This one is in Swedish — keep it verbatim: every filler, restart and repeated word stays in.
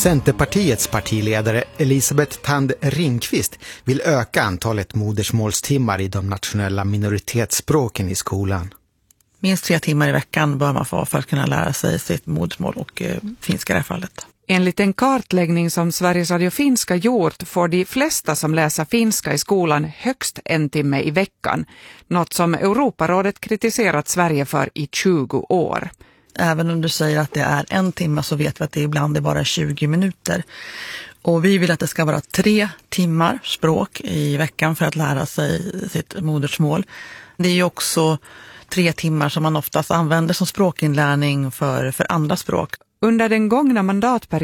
Centerpartiets partiledare Elisabeth Thand Ringqvist vill öka antalet modersmålstimmar i de nationella minoritetsspråken i skolan. Minst tre timmar i veckan bör man få för att kunna lära sig sitt modersmål och eh, finska i det här fallet. Enligt en kartläggning som Sveriges Radio Finska gjort får de flesta som läser finska i skolan högst en timme i veckan. Något som Europarådet kritiserat Sverige för i tjugo år. Även om du säger att det är en timme så vet vi att det ibland är bara tjugo minuter. Och vi vill att det ska vara tre timmar språk i veckan för att lära sig sitt modersmål. Det är ju också tre timmar som man oftast använder som språkinlärning för, för andra språk. Under den gångna mandatperioden